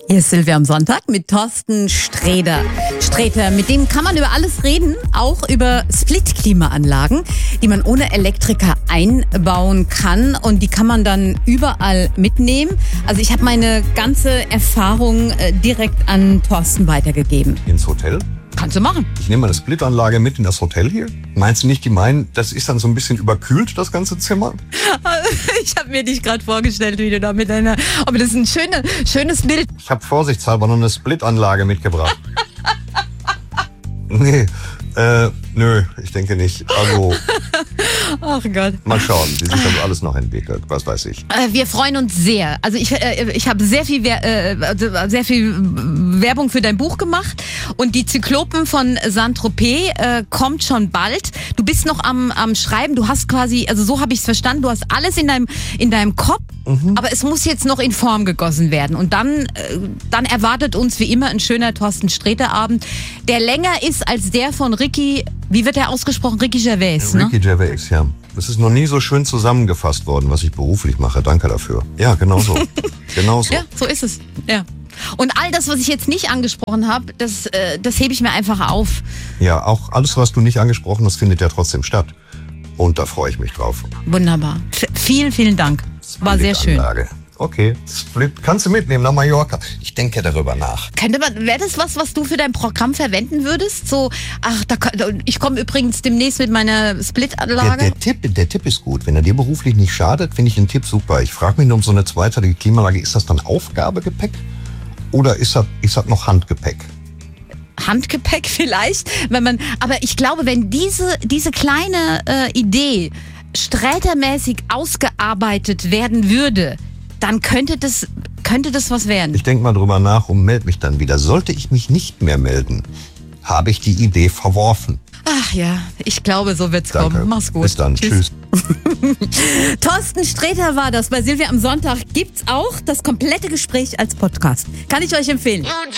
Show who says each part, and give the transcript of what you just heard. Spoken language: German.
Speaker 1: Hier ist Silvia am Sonntag mit Thorsten Sträter. Mit dem kann man über alles reden, auch über Split-Klimaanlagen, die man ohne Elektriker einbauen kann und die kann man dann überall mitnehmen. Also ich habe meine ganze Erfahrung direkt an Thorsten weitergegeben.
Speaker 2: Ins Hotel?
Speaker 1: Kannst du machen.
Speaker 2: Ich nehme meine Splitanlage mit in das Hotel hier. Meinst du nicht, die meinen, das ist dann so ein bisschen überkühlt, das ganze Zimmer?
Speaker 1: Ich habe mir dich gerade vorgestellt, wie du da mit deiner... Aber das ist ein schönes Bild.
Speaker 2: Ich habe vorsichtshalber noch eine Splitanlage mitgebracht. Nee, nö, ich denke nicht. Also,
Speaker 1: ach Gott.
Speaker 2: mal schauen, wie sich das alles noch entwickelt, was weiß ich.
Speaker 1: Wir freuen uns sehr. Also ich habe sehr viel Werbung für dein Buch gemacht und die Zyklopen von Saint-Tropez kommt schon bald. Du bist noch am Schreiben, du hast quasi, also so habe ich es verstanden, du hast alles in deinem Kopf, aber es muss jetzt noch in Form gegossen werden. Und dann erwartet uns wie immer ein schöner Thorsten Sträter Abend, der länger ist als der von Ricky, wie wird der ausgesprochen? Ricky Gervais, ne?
Speaker 2: Ricky Gervais, ja. Das ist noch nie so schön zusammengefasst worden, was ich beruflich mache. Danke dafür. Ja, genau so. Genau so.
Speaker 1: Ja, so ist es. Ja. Und all das, was ich jetzt nicht angesprochen habe, das hebe ich mir einfach auf.
Speaker 2: Ja, auch alles, was du nicht angesprochen hast, findet ja trotzdem statt. Und da freue ich mich drauf.
Speaker 1: Wunderbar. Vielen, vielen Dank. War sehr schön.
Speaker 2: Splitanlage. Okay, Split kannst du mitnehmen nach Mallorca. Ich denke darüber nach.
Speaker 1: Wäre das was du für dein Programm verwenden würdest? So, ich komme übrigens demnächst mit meiner Splitanlage.
Speaker 2: Der Tipp ist gut. Wenn er dir beruflich nicht schadet, finde ich den Tipp super. Ich frage mich nur um so eine zweiteilige Klimaanlage, ist das dann Aufgabegepäck oder ist das noch Handgepäck?
Speaker 1: Handgepäck vielleicht, aber ich glaube, wenn diese kleine Idee strätermäßig ausgearbeitet werden würde, dann könnte das was werden.
Speaker 2: Ich denke mal drüber nach und melde mich dann wieder. Sollte ich mich nicht mehr melden, habe ich die Idee verworfen.
Speaker 1: Ach ja, ich glaube, so wird's kommen. Mach's gut.
Speaker 2: Bis dann. Tschüss.
Speaker 1: Thorsten Sträter war das. Bei Silvia am Sonntag gibt's auch das komplette Gespräch als Podcast. Kann ich euch empfehlen.